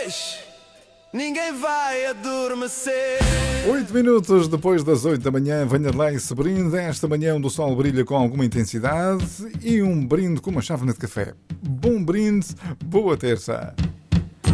vez ninguém vai adormecer. 8 minutos depois das 8 da manhã, Vanderlei se brinde. Esta manhã onde o sol brilha com alguma intensidade e um brinde com uma chávena de café. Bom brinde, boa terça.